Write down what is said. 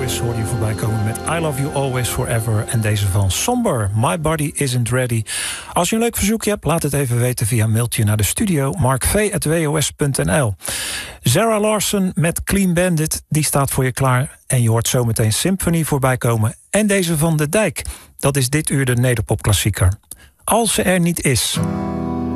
Lewis hoorde je voorbij komen met I Love You Always Forever. En deze van Somber, My Body Isn't Ready. Als je een leuk verzoekje hebt, laat het even weten via een mailtje naar de studio markv@wos.nl. Zara Larsson met Clean Bandit, die staat voor je klaar. En je hoort zometeen Symphony voorbij komen. En deze van De Dijk, dat is dit uur de nederpopklassieker. Als ze er niet is.